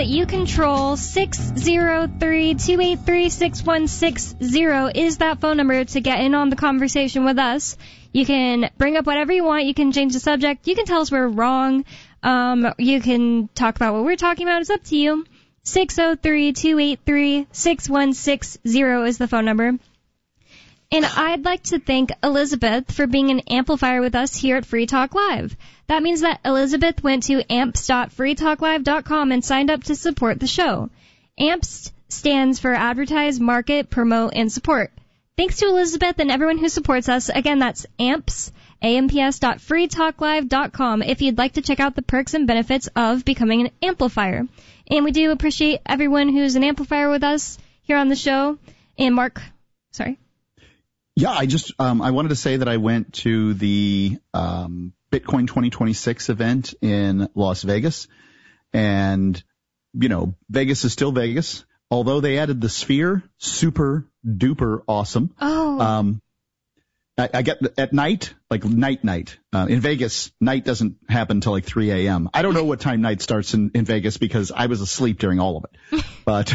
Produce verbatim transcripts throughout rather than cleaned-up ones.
You control six zero three, two eight three, six one six zero is that phone number to get in on the conversation with us. You can bring up whatever you want. You can change the subject. You can tell us we're wrong. Um, you can talk about what we're talking about. It's up to you. six zero three, two eight three, six one six zero is the phone number. And I'd like to thank Elizabeth for being an amplifier with us here at Free Talk Live. That means that Elizabeth went to amps dot free talk live dot com and signed up to support the show. AMPS stands for Advertise, Market, Promote, and Support. Thanks to Elizabeth and everyone who supports us. Again, that's amps, amps dot free talk live dot com if you'd like to check out the perks and benefits of becoming an amplifier. And we do appreciate everyone who's an amplifier with us here on the show. And Mark, sorry. Yeah, I just um, I wanted to say that I went to the um, Bitcoin twenty twenty-six event in Las Vegas, and you know Vegas is still Vegas. Although they added the Sphere, super duper awesome. Oh. Um, I, I get at night, like night night uh, in Vegas. Night doesn't happen until like three a.m. I don't know what time night starts in, in Vegas because I was asleep during all of it. But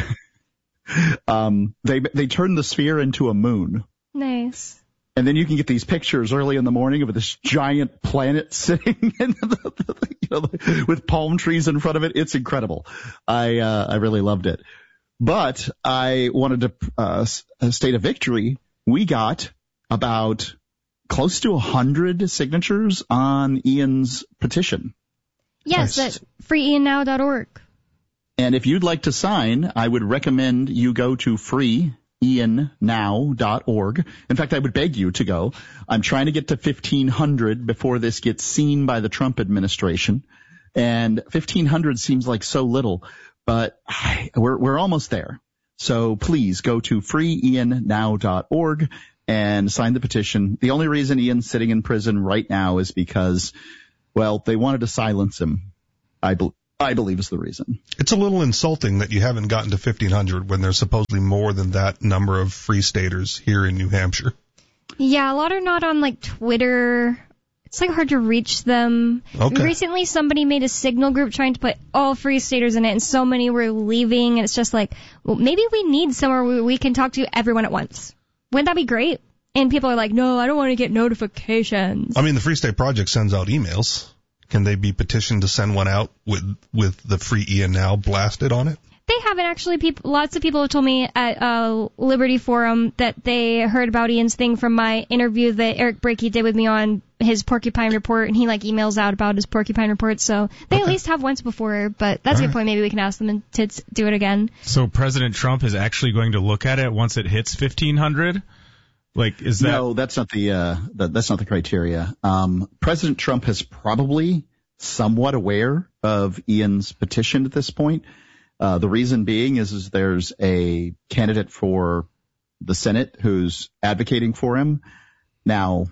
um, they they turned the Sphere into a moon. Nice. And then you can get these pictures early in the morning of this giant planet sitting in the, the, you know, with palm trees in front of it. It's incredible. I uh, I really loved it. But I wanted to uh, state a victory. We got about close to one hundred signatures on Ian's petition. Yes, Nice. at free ian now dot org. And if you'd like to sign, I would recommend you go to free ian now dot org. In fact, I would beg you to go. I'm trying to get to fifteen hundred before this gets seen by the Trump administration. And fifteen hundred seems like so little, but we're we're almost there. So please go to free ian now dot org and sign the petition. The only reason Ian's sitting in prison right now is because, well, they wanted to silence him. I believe. I believe is the reason. It's a little insulting that you haven't gotten to fifteen hundred when there's supposedly more than that number of free staters here in New Hampshire. Yeah, a lot are not on, like, Twitter. It's, like, hard to reach them. Okay. Recently, somebody made a Signal group trying to put all free staters in it, and so many were leaving, and it's just like, well, maybe we need somewhere where we can talk to everyone at once. Wouldn't that be great? And people are like, no, I don't want to get notifications. I mean, the Free State Project sends out emails. Can they be petitioned to send one out with with the Free Ian Now blasted on it? They haven't actually. People, lots of people have told me at uh, Liberty Forum that they heard about Ian's thing from my interview that Eric Brakey did with me on his Porcupine Report, and he like emails out about his Porcupine Report. So they okay. at least have once before, but that's All a good right. point. Maybe we can ask them to do it again. So President Trump is actually going to look at it once it hits fifteen hundred? Like, is that... No, that's not the, uh, the, that's not the criteria. Um, President Trump is probably somewhat aware of Ian's petition at this point. Uh, the reason being is, is there's a candidate for the Senate who's advocating for him. Now,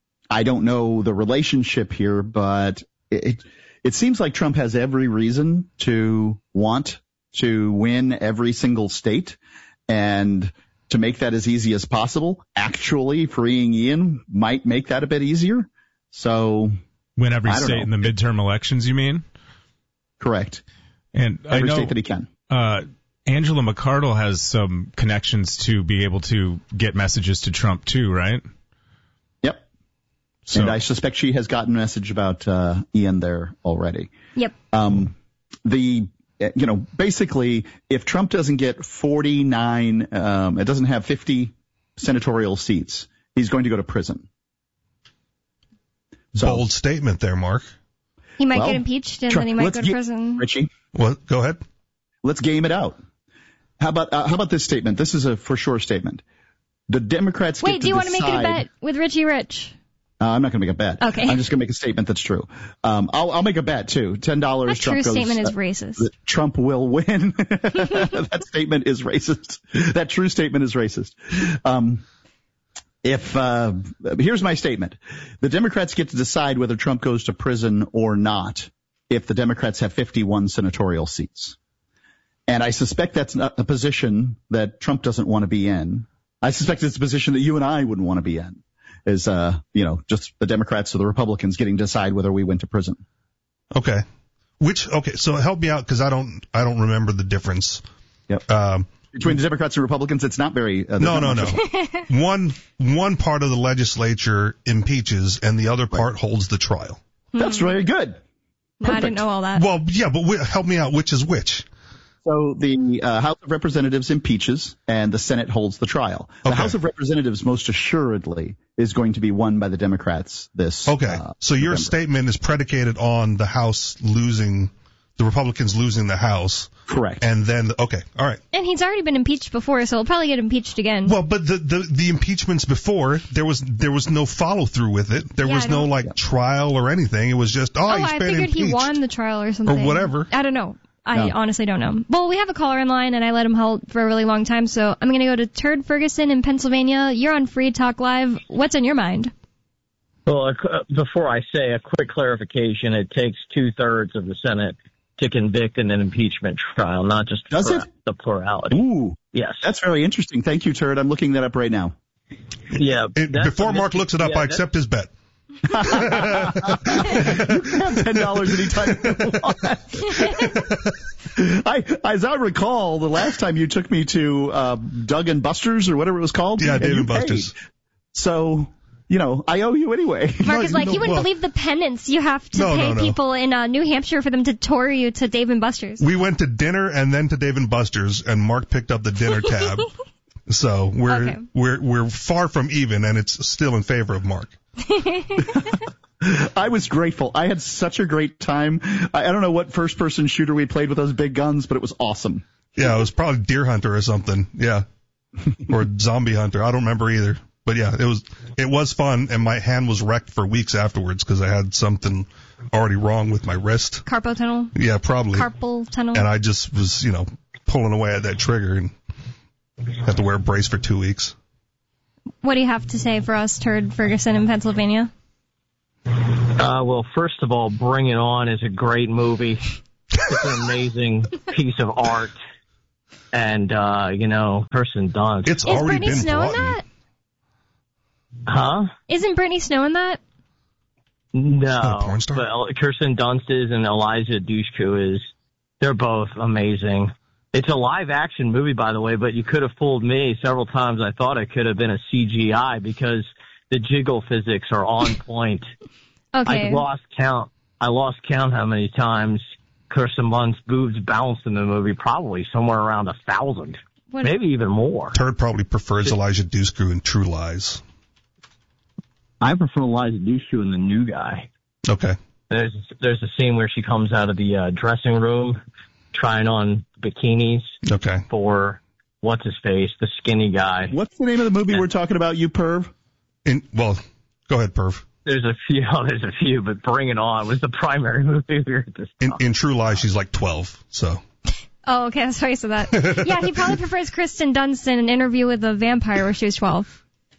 I don't know the relationship here, but it, it seems like Trump has every reason to want to win every single state, and to make that as easy as possible, actually freeing Ian might make that a bit easier. So win every state know. in the midterm elections, you mean? Correct. And every I know, state that he can. Uh, Angela McArdle has some connections to be able to get messages to Trump too, right? Yep. So, and I suspect she has gotten a message about uh, Ian there already. Yep. Um, the You know, basically, if Trump doesn't get forty-nine, um, it doesn't have fifty senatorial seats, he's going to go to prison. So, bold statement there, Mark. He might well, get impeached and Trump, then he might go to get, prison. Richie, what? Go ahead. Let's game it out. How about uh, how about this statement? This is a for sure statement. The Democrats Wait, get do you to want to make it a bet with Richie Rich? Uh, I'm not going to make a bet. Okay. I'm just going to make a statement that's true. Um, I'll, I'll make a bet, too. ten dollars. That Trump true goes, statement is uh, racist. Trump will win. That statement is racist. That true statement is racist. Um, if uh, here's my statement. The Democrats get to decide whether Trump goes to prison or not if the Democrats have fifty-one senatorial seats. And I suspect that's not a position that Trump doesn't want to be in. I suspect it's a position that you and I wouldn't want to be in. Is, uh, you know, just the Democrats or the Republicans getting to decide whether we went to prison. Okay. which, okay, so help me out because I don't, I don't remember the difference. Yep. Um, Between the Democrats and Republicans, it's not very. Uh, no, not no, much no. one, one part of the legislature impeaches and the other part right. holds the trial. That's very good. No, I didn't know all that. Well, yeah, but w- help me out. Which is which? So the uh, House of Representatives impeaches, and the Senate holds the trial. The okay. House of Representatives, most assuredly, is going to be won by the Democrats this. Okay. Uh, so your November. statement is predicated on the House losing, the Republicans losing the House. Correct. And then, okay, all right. And he's already been impeached before, so he'll probably get impeached again. Well, but the the, the impeachments before, there was there was no follow through with it. There yeah, was no like yeah. trial or anything. It was just oh, oh he's I been figured impeached. he won the trial or something Or whatever. I don't know. I no. honestly don't know. Well, we have a caller in line, and I let him hold for a really long time, so I'm going to go to Turd Ferguson in Pennsylvania. You're on Free Talk Live. What's on your mind? Well, uh, before I say a quick clarification, it takes two-thirds of the Senate to convict in an impeachment trial, not just Does for it? the plurality. Ooh. Yes. That's very interesting. Thank you, Turd. I'm looking that up right now. Yeah. It, before Mark looks it up, yeah, I accept his bet. You can have ten dollars anytime you want. I, as I recall, the last time you took me to uh, Doug and Buster's or whatever it was called. Yeah, Dave and paid. Buster's. So, you know, I owe you anyway. Mark No, is like, no, you wouldn't well, believe the penance you have to no, pay no, no. people in uh, New Hampshire for them to tour you to Dave and Buster's. We went to dinner and then to Dave and Buster's, and Mark picked up the dinner tab. So we're Okay. we're we're far from even, and it's still in favor of Mark. I was grateful. I had such a great time. I, I don't know what first-person shooter we played with those big guns, but it was awesome. Yeah, it was probably Deer Hunter or something. Yeah, or Zombie Hunter. I don't remember either. But yeah, it was it was fun, and my hand was wrecked for weeks afterwards because I had something already wrong with my wrist. Carpal tunnel? Yeah, probably. Carpal tunnel? And I just was, you know, pulling away at that trigger and had to wear a brace for two weeks. What do you have to say for us, Turd Ferguson in Pennsylvania? Uh, well, first of all, Bring It On is a great movie. It's an amazing piece of art. And, uh, you know, Kirsten Dunst. It's Is already Brittany been Snow in brought that? Huh? Isn't Brittany Snow in that? No. a porn star? But Kirsten Dunst is and Eliza Dushku is. They're both amazing. It's a live-action movie, by the way, but you could have fooled me several times. I thought it could have been a C G I because the jiggle physics are on point. Okay. I lost count. I lost count how many times Kirsten Dunst's boobs bounced in the movie. Probably somewhere around a thousand, What- maybe even more. Turd probably prefers Elijah Dushku in True Lies. I prefer Eliza Dushku in The New Guy. Okay. There's there's a scene where she comes out of the uh, dressing room trying on bikinis Okay. for what's his face, the skinny guy. What's the name of the movie we're talking about, you perv? In, well, go ahead, Perv. There's a few, oh, there's a few, but Bring It On was the primary movie we were just In, talking. in True Lies, she's like twelve, so. Oh, okay, that's why you said that. Yeah, he probably prefers Kirsten Dunst in An Interview with a Vampire where she was twelve.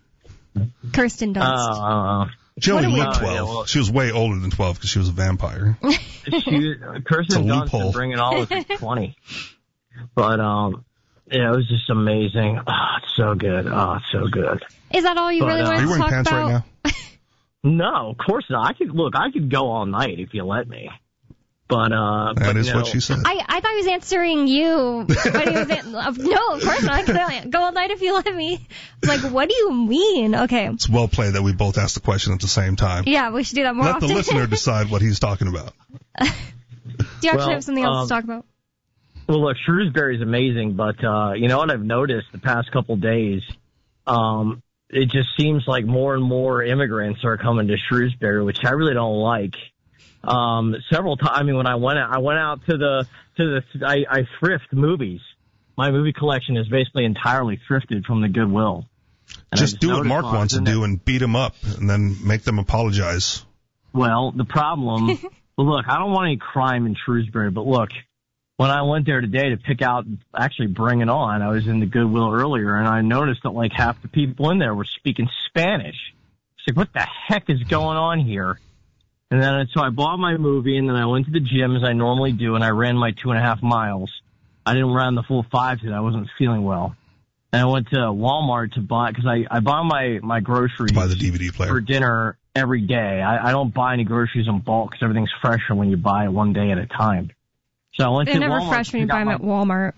Kirsten Dunst. Uh, She only What do we- looked Oh, yeah, twelve. well- She was way older than twelve because she was a vampire. she, Kirsten Dunst loophole. in Bring It On was like twenty. But, um, yeah, it was just amazing. Oh, it's so good. Oh, it's so good. Is that all you But, really uh, wanted Are you to wearing talk pants about? right now? No, of course not. I could, look, I could go all night if you let me. But, uh, That but, is you what know, she said. I, I thought he was answering you. But he was an- uh, no, of course not. I can go all night if you let me. I was like, what do you mean? Okay. It's well played that we both asked the question at the same time. Yeah, we should do that more Let often. the listener decide what he's talking about. Do you actually Well, have something else um, to talk about? Well, look, Shrewsbury's amazing, but, uh, you know what I've noticed the past couple days? Um, it just seems like more and more immigrants are coming to Shrewsbury, which I really don't like. Um, several times, I mean, when I went out, I went out to the, to the, I, I thrift movies. My movie collection is basically entirely thrifted from the Goodwill. And I Just do what noticed Mark while I was wants to in do there- and beat him up and then make them apologize. Well, the problem, well, look, I don't want any crime in Shrewsbury, but look, when I went there today to pick out, actually Bring It On, I was in the Goodwill earlier, and I noticed that like half the people in there were speaking Spanish. It's like, what the heck is going on here? And then, so I bought my movie, and then I went to the gym as I normally do, and I ran my two and a half miles. I didn't run the full five today. I wasn't feeling well. And I went to Walmart to buy, because I, I bought my, my groceries Buy the D V D for player. dinner every day. I, I don't buy any groceries in bulk because everything's fresher when you buy it one day at a time. So I went They're to never Walmart fresh when you to pick buy out them my- at Walmart.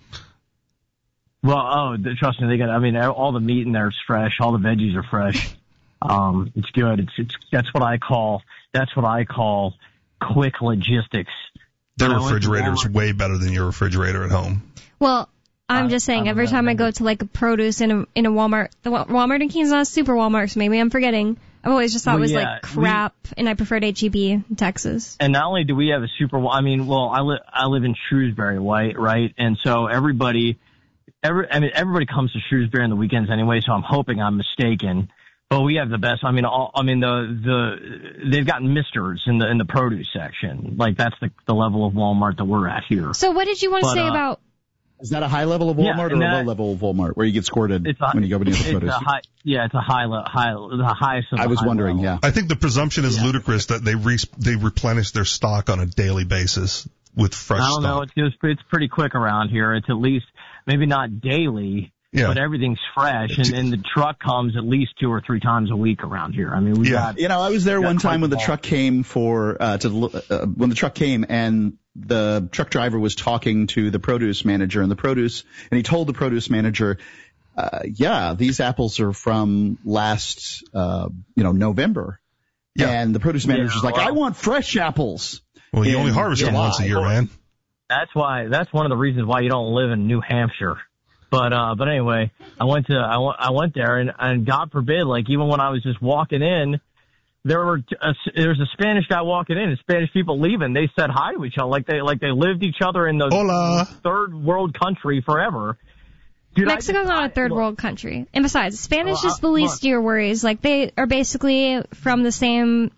Well, oh, th- trust me, they got. I mean, all the meat in there is fresh. All the veggies are fresh. Um, it's good. It's it's that's what I call that's what I call quick logistics. Their When I went to refrigerator is Walmart- way better than your refrigerator at home. Well, I'm I- just saying, I every don't know, time I maybe. go to like a produce in a in a Walmart, the Wa- Walmart in Keene is not super Walmart, so maybe I'm forgetting. I've always just thought Well, it was yeah, like crap, and I preferred H E B in Texas. And not only do we have a super, I mean, well, I live I live in Shrewsbury, right? Right, and so everybody, every I mean, everybody comes to Shrewsbury on the weekends anyway. So I'm hoping I'm mistaken. But we have the best. I mean, all, I mean the the they've got misters in the in the produce section. Like that's the the level of Walmart that we're at here. So what did you want to But, say uh, about? Is that a high level of Yeah, Walmart and or a that- low level of Walmart where you get squirted It's a, when you go near the it's produce? a high, yeah, it's a high le- high the highest of the I was high wondering, level. yeah. I think the presumption is Yeah. ludicrous that they re- they replenish their stock on a daily basis with fresh I don't know. stock. It's just, it's pretty quick around here. It's at least maybe not daily, Yeah. but everything's fresh, and, and the truck comes at least two or three times a week around here. I mean, we Yeah. got You know, I was there Yeah, one quite time when the small. truck came for uh, to uh, when the truck came and the truck driver was talking to the produce manager and the produce and he told the produce manager, uh, yeah, these apples are from last uh, you know November. Yeah. And the produce manager's Yeah, like, well- I want fresh apples. Well, you in only harvest them yeah. once a year, man. That's why. That's one of the reasons why you don't live in New Hampshire. But uh, but anyway, I went to I went I went there, and and God forbid, like even when I was just walking in, there were a, there was a Spanish guy walking in, and Spanish people leaving. They said hi to each other, like they like they lived each other in the Hola. third world country forever. Dude, I Mexico's just- not I- a third look, world country. And besides, Spanish Well, is the I- least look. of your worries. Like, they are basically from the same...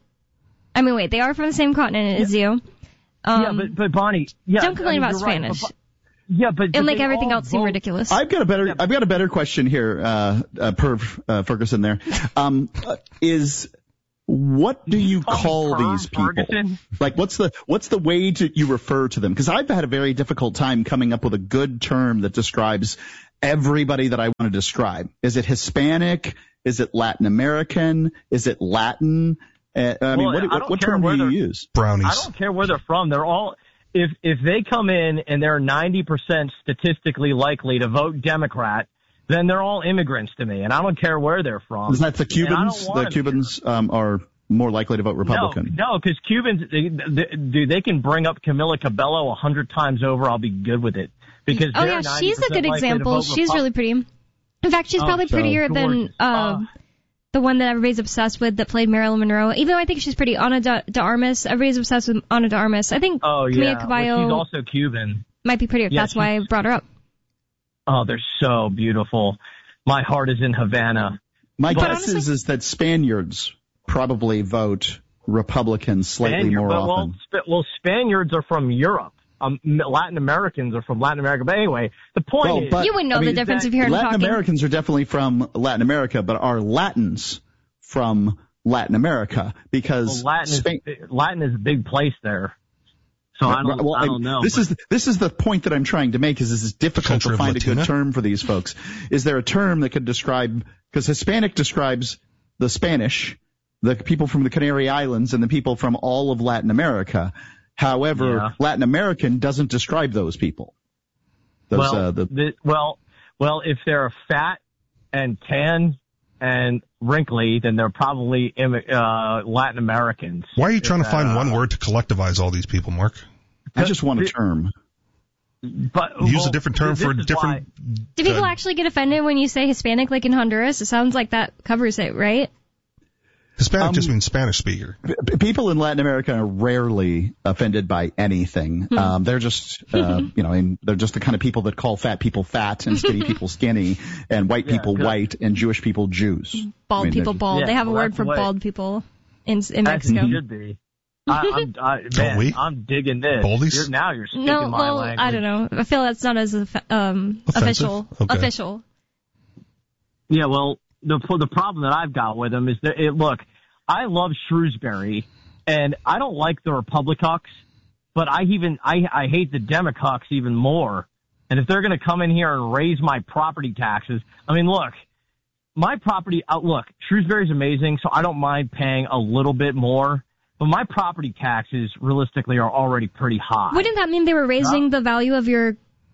I mean, wait, they are from the same continent as you. Um, yeah, but but Bonnie, yeah, don't complain I mean, about you're right, Spanish. but- Yeah, but, but It'll make they everything all else seem vote- ridiculous. I've got a better I've got a better question here, uh, uh Perv uh, Ferguson there. Um, uh, is what do you call me call Perv these people? Ferguson? Like, what's the what's the way to you refer to them? Because I've had a very difficult time coming up with a good term that describes everybody that I want to describe. Is it Hispanic? Is it Latin American? Is it Latin? Uh, I mean, Well, what, I what, don't what care term do where you they're- use? Brownies. I don't care where they're from. They're all if if they come in and they're ninety percent statistically likely to vote Democrat, then they're all immigrants to me, and I don't care where they're from. Isn't that the And I don't Cubans? want The them Cubans um, are more likely to vote here. Republican. No, no, because Cubans, they, they, dude, they can bring up Camila Cabello a hundred times over. I'll be good with it because oh, they're yeah, she's a ninety percent good likely to example. vote She's Repu- really pretty. In fact, she's Oh, probably so prettier than gorgeous. uh, Uh, the one that everybody's obsessed with that played Marilyn Monroe. Even though I think she's pretty, Ana de, de Armas. Everybody's obsessed with Ana de Armas. I think Oh Camila yeah, Cabello well, she's also Cuban. might be prettier. Yeah, That's why I she's- brought her up. Oh, they're so beautiful. My heart is in Havana. My But guess is is that Spaniards probably vote Republican slightly Spaniard, more but, often. well, Sp- well, Spaniards are from Europe. Um, Latin Americans are from Latin America. But anyway, the point Well, is, but- You wouldn't know I mean, the difference if you heard him Latin talking. Americans are definitely from Latin America, but are Latins from Latin America? Because well, Latin, Spain, is, Latin is a big place there. So I don't, well, I don't know. This but- is this is the point that I'm trying to make. Is this is difficult Country to of find a Latina? good term for these folks? Is there a term that could describe? Because Hispanic describes the Spanish, the people from the Canary Islands, and the people from all of Latin America. However, Yeah. Latin American doesn't describe those people. Those, well, uh, the, the, well, well, if they're fat and tan and wrinkly, then they're probably immi- uh, Latin Americans. Why are you trying to Uh, find one word to collectivize all these people, Mark? I just want a term. But Use well, a different term this for is different. Do people uh, actually get offended when you say Hispanic like in Honduras? It sounds like that covers it, right? Hispanic Um, just means Spanish speaker. P- People in Latin America are rarely offended by anything. Um, they're just, uh, you know, and they're just the kind of people that call fat people fat and skinny people skinny and white Yeah, people good. white and Jewish people Jews. Bald I mean, people they're- bald. Yeah, they have a well, word that's for the way- bald people in in As it Mexico. should be. I, I'm, I, man, we? I'm digging this. Baldies? You're, now you're speaking No, my well, language. I don't know. I feel that's not as um, Offensive? official. Okay. Official. Yeah, well, the the problem that I've got with them is that it, look, I love Shrewsbury, and I don't like the Republicans, but I even I I hate the Democrats even more. And if they're going to come in here and raise my property taxes, I mean, look, my property, uh, look, Shrewsbury's amazing, so I don't mind paying a little bit more. But my property taxes, realistically, are already pretty high. Wouldn't that mean they were raising uh, the value of your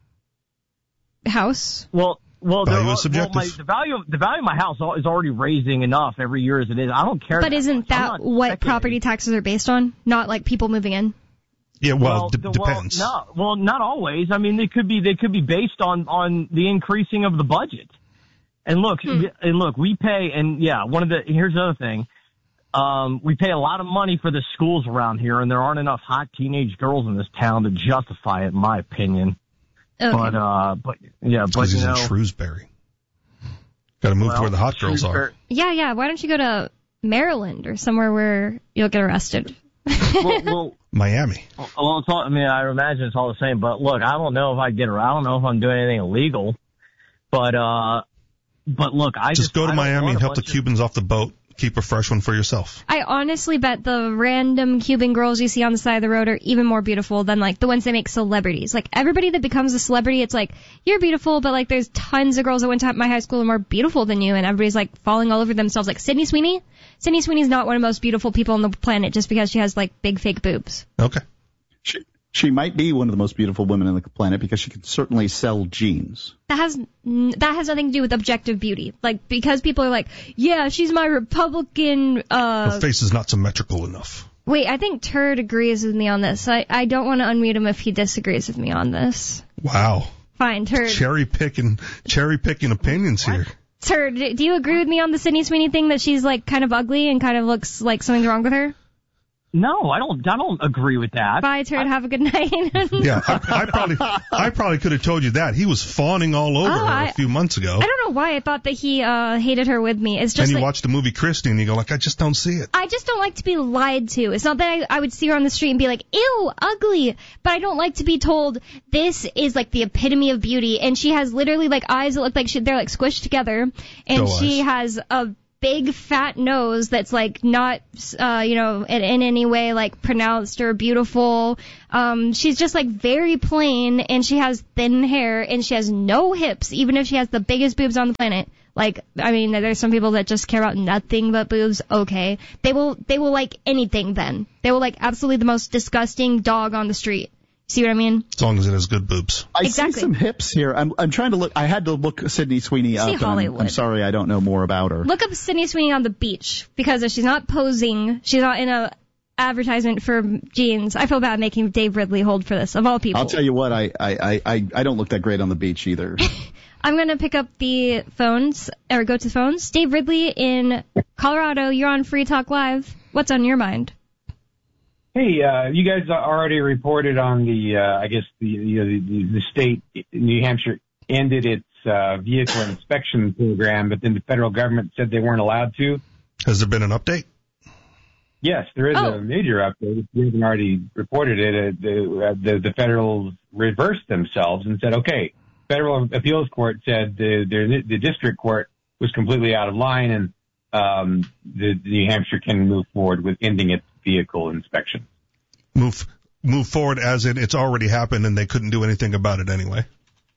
house? Well, well, value is subjective. Well, my, the value of the value of my house is already raising enough every year as it is. I don't care. But that isn't much. that what property taxes are based on? Not like people moving in. Yeah, well, well d- the, depends. Well, no, well, not always. I mean, they could be they could be based on on the increasing of the budget. And look, hmm. and look, we pay, and yeah, one of the here's the other thing. Um, we pay a lot of money for the schools around here, and there aren't enough hot teenage girls in this town to justify it, in my opinion. Okay. But, uh, but, yeah, but, he's you know. in Shrewsbury. Got to move well, to where the hot girls Shrewsbury. are. Yeah, yeah. Why don't you go to Maryland or somewhere where you'll get arrested? well, well, Miami. well, it's all, I mean, I imagine it's all the same, but look, I don't know if I get around. I don't know if I'm doing anything illegal, but, uh, but look, I just, just go to I Miami and help the of, Cubans off the boat. Keep a fresh one for yourself. I honestly bet the random Cuban girls you see on the side of the road are even more beautiful than, like, the ones that make celebrities. Like, everybody that becomes a celebrity, it's like, you're beautiful, but, like, there's tons of girls that went to my high school and are more beautiful than you, and everybody's, like, falling all over themselves. Like, Sydney Sweeney? Sydney Sweeney's not one of the most beautiful people on the planet just because she has, like, big fake boobs. Okay. She, she might be one of the most beautiful women on the planet because she can certainly sell jeans. That has that has nothing to do with objective beauty. Like, because people are like, yeah, she's my Republican. Uh, Her face is not symmetrical enough. Wait, I think Turd agrees with me on this. I, I don't want to unmute him if he disagrees with me on this. Wow. Fine, Turd. Cherry picking, cherry picking opinions here. Turd, do you agree with me on the Sydney Sweeney thing that she's, like, kind of ugly and kind of looks like something's wrong with her? No, I don't. I don't agree with that. Bye, Turd. I, have a good night. Yeah, I, I probably, I probably could have told you that. He was fawning all over Oh, her I- a few months ago. I don't know why I thought that he uh hated her with me. It's just And you like, watch the movie Christie and you go like, I just don't see it. I just don't like to be lied to. It's not that I, I would see her on the street and be like, ew, ugly. But I don't like to be told this is like the epitome of beauty. And she has literally like eyes that look like she, they're like squished together. And Doe she eyes. has a big fat nose that's like not, uh, you know, in, in any way like pronounced or beautiful. Um, she's just like very plain, and she has thin hair, and she has no hips, even if she has the biggest boobs on the planet. Like, I mean, there's some people that just care about nothing but boobs. Okay. They will, they will like anything then. They will like absolutely the most disgusting dog on the street. See what I mean? As long as it has good boobs. I Exactly. see some hips here. I'm I'm trying to look. I had to look Sydney Sweeney up. See and I'm, Hollywood. I'm sorry, I don't know more about her. Look up Sydney Sweeney on the beach, because if she's not posing, she's not in a advertisement for jeans. I feel bad making Dave Ridley hold for this, of all people. I'll tell you what, I I, I, I don't look that great on the beach either. I'm going to pick up the phones, or go to the phones. Dave Ridley in Colorado, you're on Free Talk Live. What's on your mind? Hey, uh, you guys already reported on the, uh, I guess the, you know, the, the state, New Hampshire, ended its uh, vehicle inspection program, but then the federal government said they weren't allowed to. Has there been an update? Yes, there is Oh. a major update. If you haven't already reported it, uh, the, uh, the, the federals reversed themselves and said, okay, federal appeals court said the, the, the district court was completely out of line, and um, the, the New Hampshire can move forward with ending its vehicle inspection. Move, move forward as in it's already happened and they couldn't do anything about it anyway.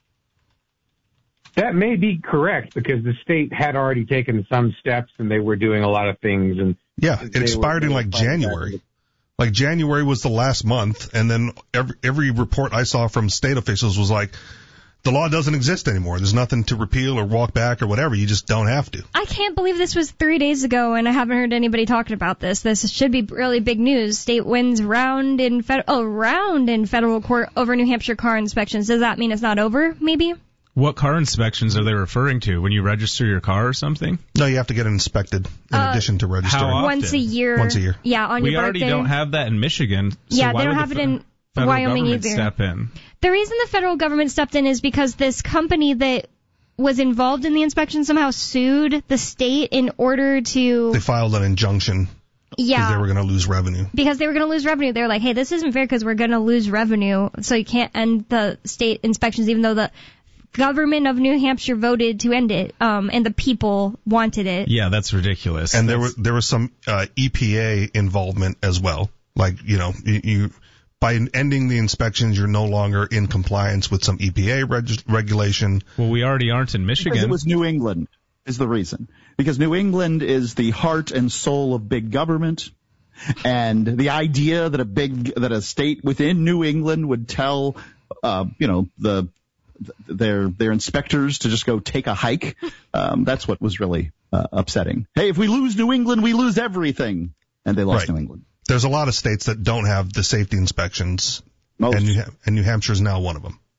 That may be correct, because the state had already taken some steps and they were doing a lot of things. And Yeah, it they expired were- in like January. Like January was the last month, and then every, every report I saw from state officials was like, the law doesn't exist anymore. There's nothing to repeal or walk back or whatever. You just don't have to. I can't believe this was three days ago, and I haven't heard anybody talking about this. This should be really big news. State wins round in fed- oh, round in federal court over New Hampshire car inspections. Does that mean it's not over, maybe? What car inspections are they referring to? When you register your car or something? No, you have to get it inspected in Uh, addition to registering. how often? Once a year. Once a year. Yeah, on we your already birthday. don't have that in Michigan. So Yeah, why they don't would have the it in federal Wyoming government either. Step in. The reason the federal government stepped in is because this company that was involved in the inspection somehow sued the state in order to, They filed an injunction because yeah, they were going to lose revenue. because they were going to lose revenue. They were like, hey, this isn't fair because we're going to lose revenue, so you can't end the state inspections, even though the government of New Hampshire voted to end it, um, and the people wanted it. Yeah, that's ridiculous. And there That's- was there was some uh, E P A involvement as well. Like, you know, you, you by ending the inspections, you're no longer in compliance with some E P A reg- regulation. Well, we already aren't in Because Michigan. it was New England. is the reason. Because New England is the heart and soul of big government. And the idea that a big, that a state within New England would tell, uh, you know, the, their, their inspectors to just go take a hike, um, that's what was really, uh, upsetting. Hey, if we lose New England, we lose everything. And they lost Right. New England. There's a lot of states that don't have the safety inspections, Most. and New, and New Hampshire is now one of them.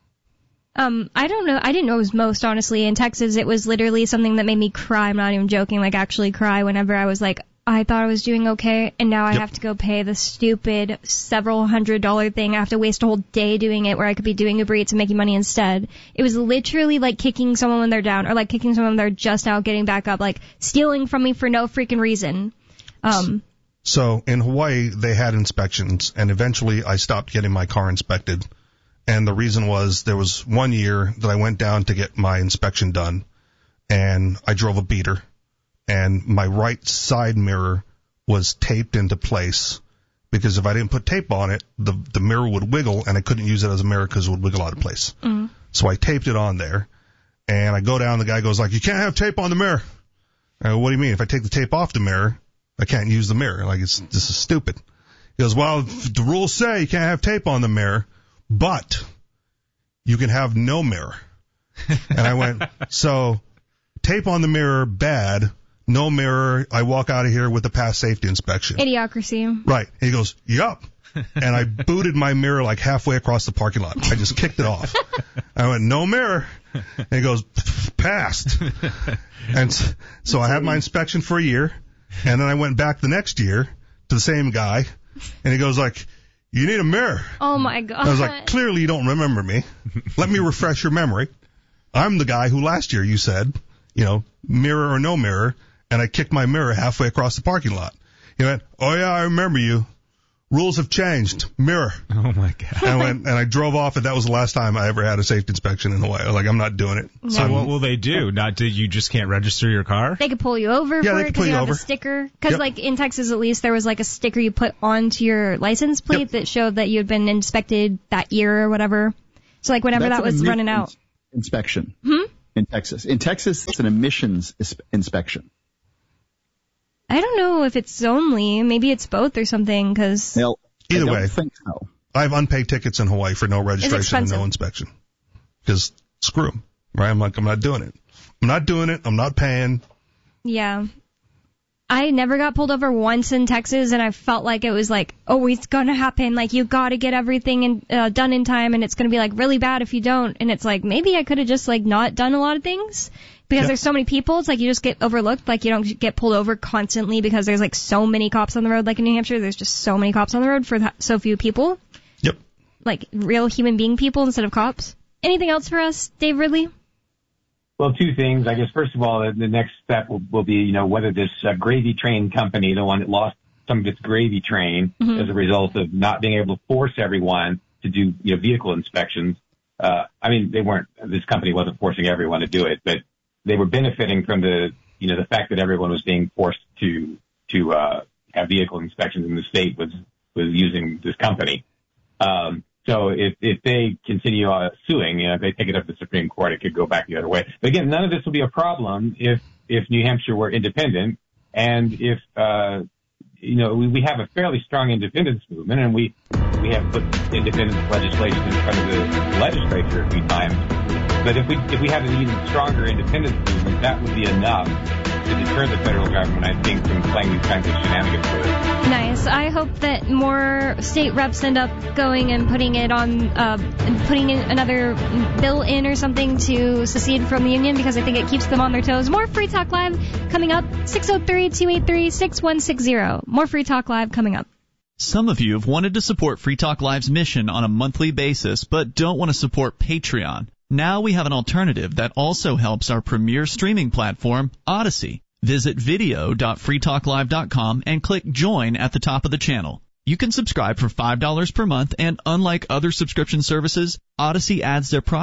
Um, I don't know. I didn't know it was most, honestly. In Texas, it was literally something that made me cry. I'm not even joking, like actually cry whenever I was like, I thought I was doing okay, and now I Yep. have to go pay the stupid several hundred dollar thing. I have to waste a whole day doing it where I could be doing Uber Eats and making money instead. It was literally like kicking someone when they're down, or like kicking someone when they're just now getting back up, like stealing from me for no freaking reason. Um, So in Hawaii, they had inspections, and eventually I stopped getting my car inspected. And the reason was there was one year that I went down to get my inspection done, and I drove a beater, and my right side mirror was taped into place because if I didn't put tape on it, the the mirror would wiggle, and I couldn't use it as a mirror because it would wiggle out of place. mm. So I taped it on there, and I go down, the guy goes like, you can't have tape on the mirror. I go, what do you mean? If I take the tape off the mirror, I can't use the mirror. Like, it's, this is stupid. He goes, well, the rules say you can't have tape on the mirror, but you can have no mirror. And I went, so tape on the mirror, bad. No mirror. I walk out of here with a past safety inspection. Idiocracy. Right. And he goes, yup. And I booted my mirror like halfway across the parking lot. I just kicked it off. I went, no mirror. And he goes, passed. And so I had my inspection for a year. And then I went back the next year to the same guy. And he goes like, you need a mirror. Oh my god. I was like, clearly you don't remember me. Let me refresh your memory. I'm the guy who last year you said, you know, mirror or no mirror, and I kicked my mirror halfway across the parking lot. He went, oh yeah, I remember you. Rules have changed. Mirror. Oh my god. And I went, and I drove off, and that was the last time I ever had a safety inspection in Hawaii. I was like, I'm not doing it. So what will they do? Not do you just can't register your car? They could pull you over Yeah, for they it could because pull you you have over. a sticker. Because Yep. like in Texas at least, there was like a sticker you put onto your license plate Yep. that showed that you had been inspected that year or whatever. So like whenever That's that an was running emissions out. Inspection. Hmm? In Texas. In Texas, it's an emissions is- inspection. I don't know if it's only. Maybe it's both or something because Well, Either I don't way. think so. I have unpaid tickets in Hawaii for no registration and expensive. no inspection. Because screw 'em, right? I'm like, I'm not doing it. I'm not doing it. I'm not paying. yeah. I never got pulled over once in Texas, and I felt like it was like, oh, it's gonna happen. Like, you gotta get everything in, uh, done in time, and it's gonna be like really bad if you don't. And it's like, maybe I could have just like not done a lot of things because Yeah. there's so many people. It's like you just get overlooked. Like you don't get pulled over constantly because there's like so many cops on the road. Like in New Hampshire, there's just so many cops on the road for th- so few people. Yep. Like real human being people instead of cops. Anything else for us, Dave Ridley? Well, two things. I guess, first of all, the, the next step will, will be, you know, whether this uh, gravy train company, the one that lost some of its gravy train Mhm. as a result of not being able to force everyone to do, you know, vehicle inspections. Uh, I mean, they weren't, this company wasn't forcing everyone to do it, but they were benefiting from the, you know, the fact that everyone was being forced to, to, uh, have vehicle inspections in the state was, was using this company. Um, So if, if they continue uh, suing, you know, if they take it up to the Supreme Court, it could go back the other way. But again, none of this will be a problem if, if New Hampshire were independent and if, uh, you know, we, we have a fairly strong independence movement and we, we have put independence legislation in front of the legislature a few times. But if we, if we had an even stronger independence movement, that would be enough to deter the federal government, I think, from playing these kinds of shenanigans with it. Nice. I hope that more state reps end up going and putting it on, uh, and putting in another bill in or something to secede from the union because I think it keeps them on their toes. More Free Talk Live coming up. six oh three, two eight three, six one six zero. More Free Talk Live coming up. Some of you have wanted to support Free Talk Live's mission on a monthly basis, but don't want to support Patreon. Now we have an alternative that also helps our premier streaming platform, Odyssey. Visit video dot free talk live dot com and click Join at the top of the channel. You can subscribe for five dollars per month, and unlike other subscription services, Odyssey adds their product